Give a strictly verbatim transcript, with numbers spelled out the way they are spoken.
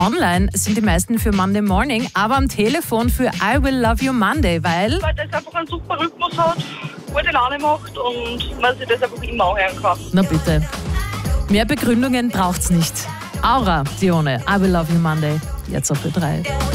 Online sind die meisten für Monday Morning, aber am Telefon für I Will Love You Monday, weil... Weil das einfach einen super Rhythmus hat, gute Laune macht und man sich das einfach immer anhören kann. Na bitte. Mehr Begründungen braucht's nicht. Aura Dione, I Will Love You Monday, jetzt auf Ö drei.